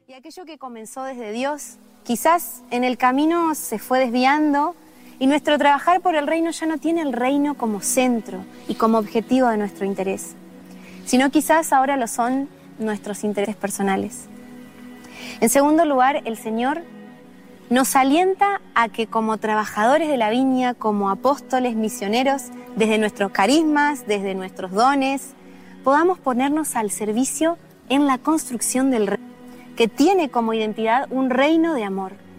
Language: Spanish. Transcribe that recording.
Y aquello que comenzó desde Dios, quizás en el camino se fue desviando y nuestro trabajar por el reino ya no tiene el reino como centro y como objetivo de nuestro interés, sino quizás ahora lo son nuestros intereses personales. En segundo lugar, el Señor nos alienta a que como trabajadores de la viña, como apóstoles, misioneros, desde nuestros carismas, desde nuestros dones, podamos ponernos al servicio en la construcción del reino, que tiene como identidad un reino de amor.